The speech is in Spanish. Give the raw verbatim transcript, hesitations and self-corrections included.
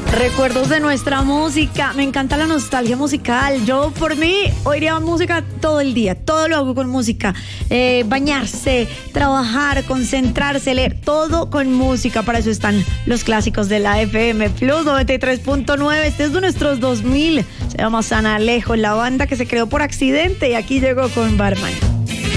Recuerdos de nuestra música. Me encanta la nostalgia musical. Yo, por mí, oiría música todo el día. Todo lo hago con música. Eh, bañarse, trabajar, concentrarse, leer. Todo con música. Para eso están los clásicos de la F M Plus noventa y tres punto nueve. Este es de nuestros dos mil. Se llama San Alejo, la banda que se creó por accidente. Y aquí llegó con Barman.